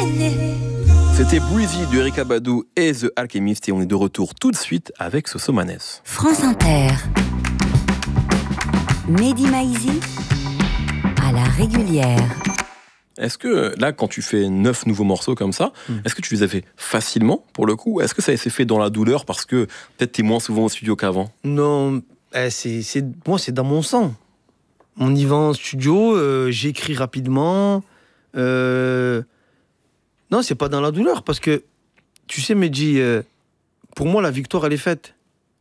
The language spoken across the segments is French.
C'était Breezy de Erykah Badu et The Alchemist et on est de retour tout de suite avec Sosomanes. France Inter. Mehdi Maizi à la régulière. Est-ce que là, quand tu fais 9 nouveaux morceaux comme ça, est-ce que tu les as fait facilement pour le coup? Est-ce que ça s'est fait dans la douleur parce que peut-être t'es moins souvent au studio qu'avant? Non, moi c'est dans mon sang. On y va en studio, j'écris rapidement. Non, c'est pas dans la douleur parce que tu sais, Mehdi, pour moi la victoire elle est faite.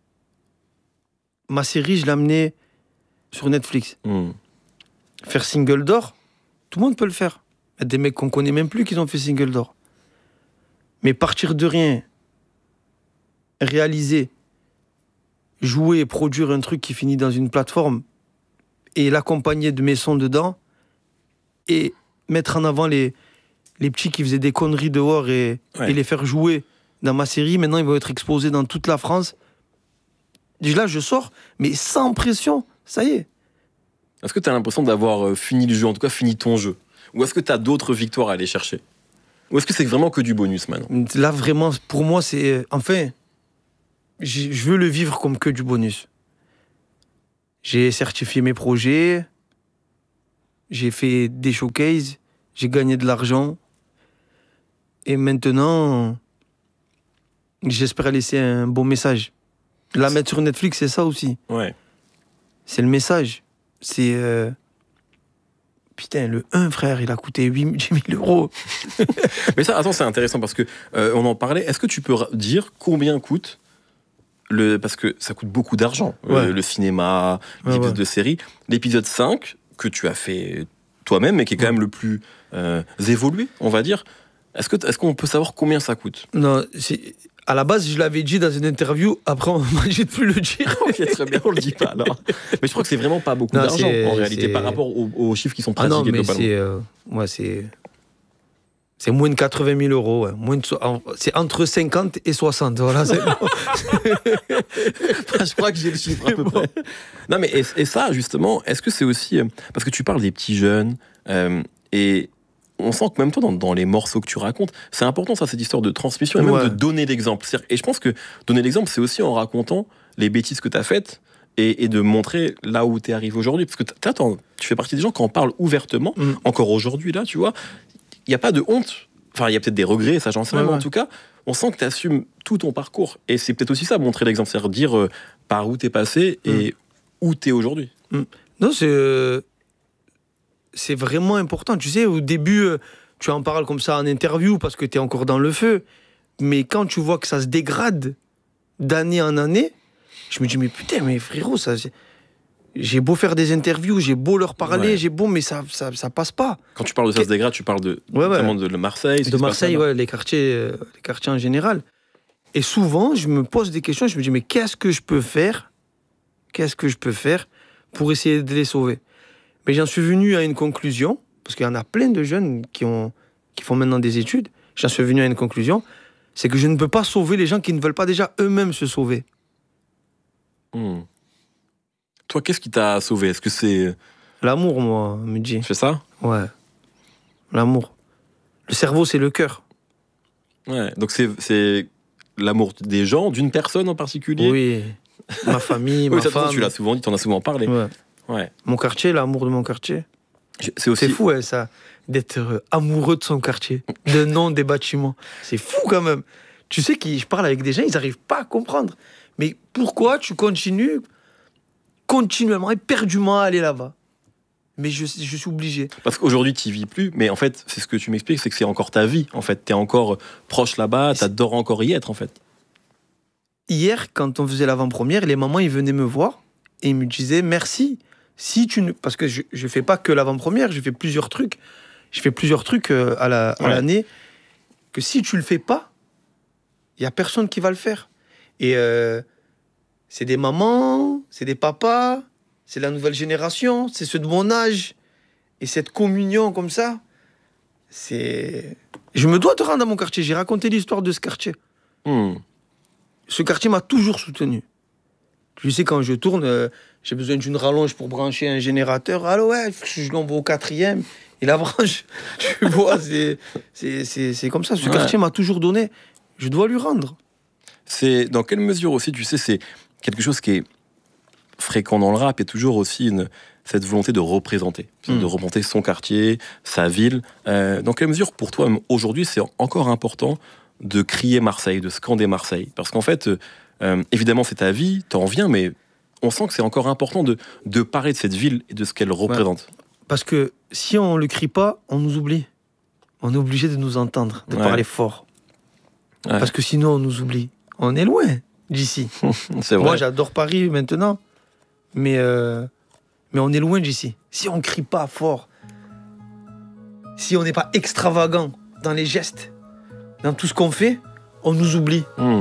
Ma série, je l'ai amenée sur Netflix. Faire single d'or, tout le monde peut le faire. Il y a des mecs qu'on connaît même plus qui ont fait single d'or. Mais partir de rien, réaliser, jouer et produire un truc qui finit dans une plateforme et l'accompagner de mes sons dedans et mettre en avant les petits qui faisaient des conneries dehors et les faire jouer dans ma série, maintenant ils vont être exposés dans toute la France. Là, je sors, mais sans pression, ça y est. Est-ce que tu as l'impression d'avoir fini le jeu, en tout cas fini ton jeu? Ou est-ce que tu as d'autres victoires à aller chercher? Ou est-ce que c'est vraiment que du bonus maintenant? Là, vraiment, pour moi, c'est... Enfin, je veux le vivre comme que du bonus. J'ai certifié mes projets, j'ai fait des showcases, j'ai gagné de l'argent. Et maintenant, j'espère laisser un bon message. La mettre sur Netflix, c'est ça aussi. Ouais. C'est le message. C'est... Putain, le 1, frère, il a coûté 10 000 euros. Mais ça, attends, c'est intéressant parce que on en parlait. Est-ce que tu peux dire combien coûte parce que ça coûte beaucoup d'argent, le cinéma, les épisodes de série. L'épisode 5, que tu as fait toi-même, mais qui est quand même le plus évolué, on va dire. Est-ce qu'on peut savoir combien ça coûte? Non, à la base, je l'avais dit dans une interview. Après, on m'a dit de plus le dire. Ok, très bien, on le dit pas alors. Mais je crois que c'est vraiment pas beaucoup d'argent en réalité par rapport aux chiffres qui sont pratiqués globalement. C'est moins de 80 000 euros. Ouais. C'est entre 50 et 60. Voilà, je crois que j'ai le chiffre à peu près. Non, mais et ça, justement, est-ce que c'est aussi... parce que tu parles des petits jeunes, et on sent que même toi, dans les morceaux que tu racontes, c'est important, ça, cette histoire de transmission, et même de donner l'exemple. Et je pense que donner l'exemple, c'est aussi en racontant les bêtises que tu as faites, et de montrer là où tu es arrivé aujourd'hui. Parce que tu fais partie des gens qui en parlent ouvertement, encore aujourd'hui, là, tu vois. Il n'y a pas de honte. Enfin, il y a peut-être des regrets, ça j'en sais pas, mais en tout cas, on sent que tu assumes tout ton parcours. Et c'est peut-être aussi ça, montrer l'exemple, c'est-à-dire dire par où tu es passé et où tu es aujourd'hui. Non, c'est vraiment important. Tu sais, au début, tu en parles comme ça en interview parce que tu es encore dans le feu. Mais quand tu vois que ça se dégrade d'année en année, je me dis, mais putain, mais frérot, ça... J'ai beau faire des interviews, j'ai beau leur parler, mais ça passe pas. Quand tu parles de ça se dégrade, tu parles notamment de Marseille. De Marseille, les quartiers en général. Et souvent, je me pose des questions, je me dis, mais qu'est-ce que je peux faire pour essayer de les sauver? Mais j'en suis venu à une conclusion, parce qu'il y en a plein de jeunes qui font maintenant des études, j'en suis venu à une conclusion, c'est que je ne peux pas sauver les gens qui ne veulent pas déjà eux-mêmes se sauver. Toi, qu'est-ce qui t'a sauvé? Est-ce que c'est... L'amour, moi, me dit. C'est ça? Ouais. L'amour. Le cerveau, c'est le cœur. Ouais, donc c'est l'amour des gens, d'une personne en particulier? Oui. Ma famille, ma femme. Tu l'as souvent dit, tu en as souvent parlé. Ouais. Mon quartier, l'amour de mon quartier. C'est fou, ça, d'être amoureux de son quartier, de nom des bâtiments. C'est fou, quand même. Tu sais que je parle avec des gens, ils n'arrivent pas à comprendre. Mais pourquoi tu continues continuellement, éperdument à aller là-bas? Mais je suis obligé. Parce qu'aujourd'hui, tu n'y vis plus, mais en fait, c'est ce que tu m'expliques, c'est que c'est encore ta vie, en fait. Tu es encore proche là-bas, tu adores encore y être, en fait. Hier, quand on faisait l'avant-première, les mamans, ils venaient me voir et ils me disaient merci. Si tu ne... Parce que je ne fais pas que l'avant-première, je fais plusieurs trucs. Je fais plusieurs trucs à l'année. Que si tu ne le fais pas, il n'y a personne qui va le faire. Et c'est des mamans, c'est des papas, c'est la nouvelle génération, c'est ceux de mon âge. Et cette communion comme ça, c'est... Je me dois te rendre à mon quartier. J'ai raconté l'histoire de ce quartier. Ce quartier m'a toujours soutenu. Tu sais, quand je tourne, j'ai besoin d'une rallonge pour brancher un générateur. Allô, ouais, je l'envoie au 4e. Et la branche, tu vois, c'est comme ça. Ce quartier m'a toujours donné. Je dois lui rendre. C'est dans quelle mesure aussi, tu sais, c'est quelque chose qui est fréquent dans le rap et toujours aussi cette volonté de représenter son quartier, sa ville. Dans quelle mesure, pour toi, aujourd'hui, c'est encore important de crier Marseille, de scander Marseille? Parce qu'en fait, évidemment, c'est ta vie, t'en viens, mais on sent que c'est encore important de parler de cette ville et de ce qu'elle représente. Ouais. Parce que si on ne le crie pas, on nous oublie. On est obligé de nous entendre, de parler fort. Ouais. Parce que sinon, on nous oublie. On est loin d'ici. C'est vrai. Moi, j'adore Paris maintenant, mais on est loin d'ici. Si on ne crie pas fort, si on n'est pas extravagant dans les gestes, dans tout ce qu'on fait, on nous oublie.